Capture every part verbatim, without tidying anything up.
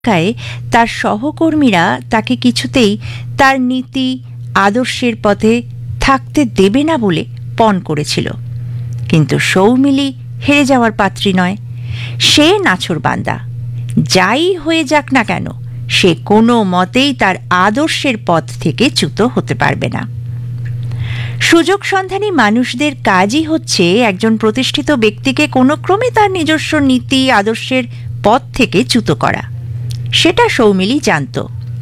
এলাকায় তার সহকর্মীরা তাকে কিছুতেই তার নীতি আদর্শের পথে থাকতে দেবে না বলে পণ করেছিল। কিন্তু সৌমিলি হেরে যাওয়ার পাত্রী নয়, সে নাছোড়বান্দা। যাই হয়ে যাক না কেন, সে কোনো মতেই তার আদর্শের পথ থেকে চ্যুত হতে পারবে না। সুযোগ সন্ধানী মানুষদের কাজই হচ্ছে একজন প্রতিষ্ঠিত ব্যক্তিকে কোনো ক্রমে তার নিজস্ব নীতি আদর্শের পথ থেকে চ্যুত করা। সেটা সৌমিলি জানত।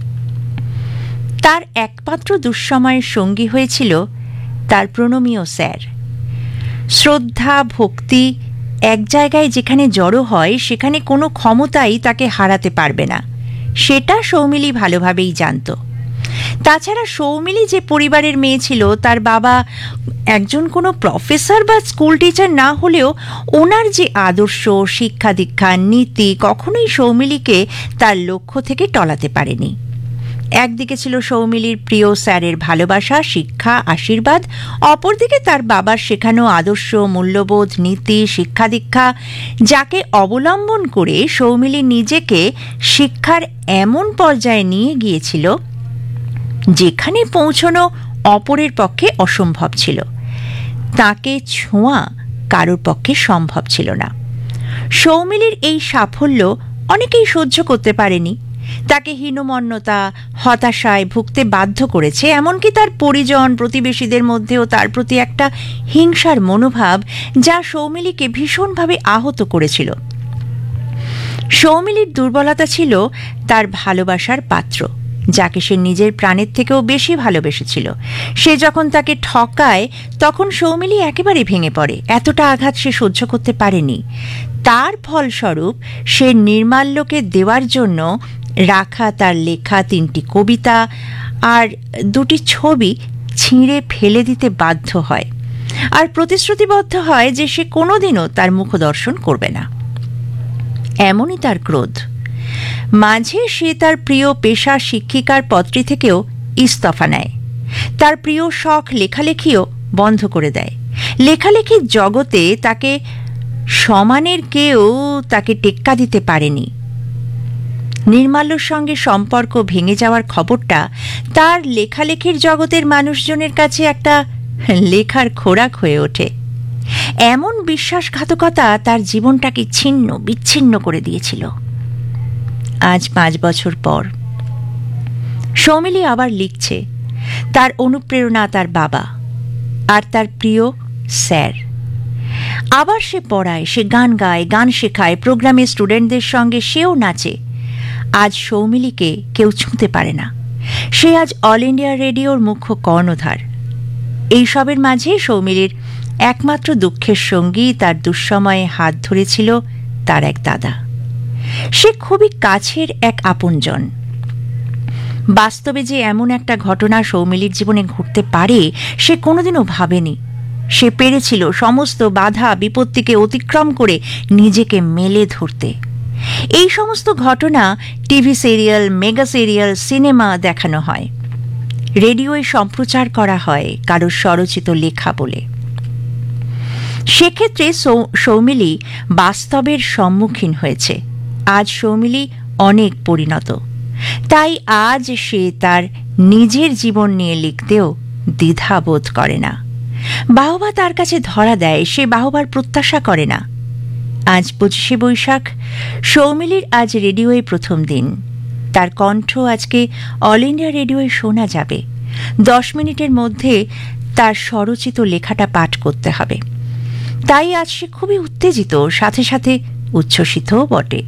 তার একমাত্র দুঃসময়ের সঙ্গী হয়েছিল তার প্রণমীয় স্যার। শ্রদ্ধা ভক্তি এক জায়গায় যেখানে জড়ো হয়, সেখানে কোনো ক্ষমতাই তাকে হারাতে পারবে না, সেটা সৌমিলি ভালোভাবেই জানত। তাছাড়া সৌমিলি যে পরিবারের মেয়ে ছিল, তার বাবা একজন কোনো প্রফেসর বা স্কুল টিচার না হলেও ওনার যে আদর্শ, শিক্ষা দীক্ষা, নীতি কখনোই সৌমিলিকে তার লক্ষ্য থেকে টলাতে পারেনি। একদিকে ছিল সৌমিলির প্রিয় স্যারের ভালোবাসা, শিক্ষা, আশীর্বাদ, অপরদিকে তার বাবার শেখানো আদর্শ, মূল্যবোধ, নীতি, শিক্ষা দীক্ষা, যাকে অবলম্বন করে সৌমিলি নিজেকে শিক্ষার এমন পর্যায়ে নিয়ে গিয়েছিল যেখানে পৌঁছনো অপরের পক্ষে অসম্ভব ছিল। তাকে ছোঁয়া কারোর পক্ষে সম্ভব ছিল না। সৌমিলির এই সাফল্য অনেকেই সহ্য করতে পারেনি। তাকে হীনমন্যতা, হতাশায় ভুগতে বাধ্য করেছে। এমনকি তার পরিজন, প্রতিবেশীদের মধ্যেও তার প্রতি একটা হিংসার মনোভাব, যা সৌমিলিকে ভীষণভাবে আহত করেছিল। সৌমিলির দুর্বলতা ছিল তার ভালোবাসার পাত্র, যাকে সে নিজের প্রাণের থেকেও বেশি ভালোবেসেছিল। সে যখন তাকে ঠকায়, তখন সৌমিলি একেবারে ভেঙে পড়ে। এতটা আঘাত সে সহ্য করতে পারেনি। তার ফলস্বরূপ সে নির্মাল্যকে দেওয়ার জন্য রাখা তার লেখা তিনটি কবিতা আর দুটি ছবি ছিঁড়ে ফেলে দিতে বাধ্য হয়, আর প্রতিশ্রুতিবদ্ধ হয় যে সে কোনোদিনও তার মুখদর্শন করবে না। এমনই তার ক্রোধ। মাঝে সে তার প্রিয় পেশা শিক্ষিকার পদটি থেকেও ইস্তফা নেয়। তার প্রিয় শখ লেখালেখিও বন্ধ করে দেয়। লেখালেখির জগতে তাকে সমানের কেউ তাকে টেক্কা দিতে পারেনি। নির্মাল্যর সঙ্গে সম্পর্ক ভেঙে যাওয়ার খবরটা তার লেখালেখির জগতের মানুষজনের কাছে একটা লেখার খোরাক হয়ে ওঠে। এমন বিশ্বাসঘাতকতা তার জীবনটাকে ছিন্ন বিচ্ছিন্ন করে দিয়েছিল। আজ পাঁচ বছর পর সৌমিলি আবার লিখছে। তার অনুপ্রেরণা তার বাবা আর তার প্রিয় স্যার। আবার সে পড়ায়, সে গান গায়, গান শেখায়, প্রোগ্রামে স্টুডেন্টদের সঙ্গে সেও নাচে। আজ সৌমিলিকে কেউ ছুঁতে পারে না। সে আজ অল ইন্ডিয়া রেডিওর মুখ্য কর্ণধার। এইসবের মাঝে সৌমিলির একমাত্র দুঃখের সঙ্গী, তার দুঃসময়ে হাত ধরেছিল তার এক দাদা। সে খুবই কাছের এক আপনজন। বাস্তবে যে এমন একটা ঘটনা সৌমিলির জীবনে ঘটতে পারে, সে কোনোদিনও ভাবেনি। সে পেরেছিল সমস্ত বাধা বিপত্তিকে অতিক্রম করে নিজেকে মেলে ধরতে। এই সমস্ত ঘটনা TV serial, mega serial, cinema দেখানো হয়, রেডিওয় সম্প্রচার করা হয় কারোর স্বরচিত লেখা বলে। সেক্ষেত্রে সৌমিলি বাস্তবের সম্মুখীন হয়েছে। আজ সৌমিলি অনেক পরিণত, তাই আজ সে তার নিজের জীবন নিয়ে লিখতেও দ্বিধাবোধ করে না। বাহবা তার কাছে ধরা দেয়, সে বাহবার প্রত্যাশা করে না। আজ পঁচিশে বৈশাখ, সৌমিলির আজ রেডিওয় প্রথম দিন। তার কণ্ঠ আজকে অল ইন্ডিয়া রেডিওয় শোনা যাবে। দশ মিনিটের মধ্যে তার স্বরচিত লেখাটা পাঠ করতে হবে। তাই আজ সে খুবই উত্তেজিত, সাথে সাথে উচ্ছ্বসিতও বটে।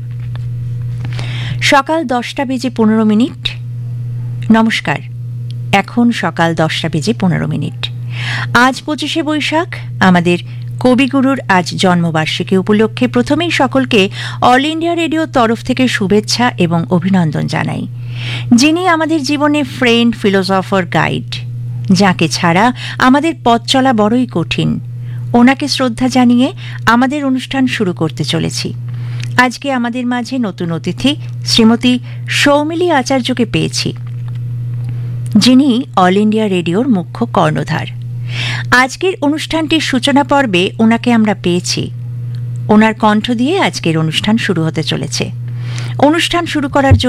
সকাল দশটা বেজে পনেরো মিনিট। নমস্কার, এখন সকাল দশটা বেজে পনেরো মিনিট। আজ পঁচিশে বৈশাখ, আমাদের কবিগুরুর আজ জন্মবার্ষিকী উপলক্ষে প্রথমেই সকলকে অল ইন্ডিয়া রেডিওর তরফ থেকে শুভেচ্ছা এবং অভিনন্দন জানাই। যিনি আমাদের জীবনে ফ্রেন্ড, ফিলোসফার, গাইড, যাকে ছাড়া আমাদের পথ চলা বড়ই কঠিন, ওনাকে শ্রদ্ধা জানিয়ে আমাদের অনুষ্ঠান শুরু করতে চলেছি। আজকে আমাদের মাঝে নতুন অতিথি শ্রীমতী সৌমিলি আচার্যকে পেয়েছি, যিনি অল ইন্ডিয়া রেডিওর মুখ্য কর্ণধার। আজকের অনুষ্ঠানটির সূচনা পর্বে ওনাকে আমরা পেয়েছি। ওনার কণ্ঠ দিয়ে আজকের অনুষ্ঠান শুরু হতে চলেছে। অনুষ্ঠান শুরু করার জন্য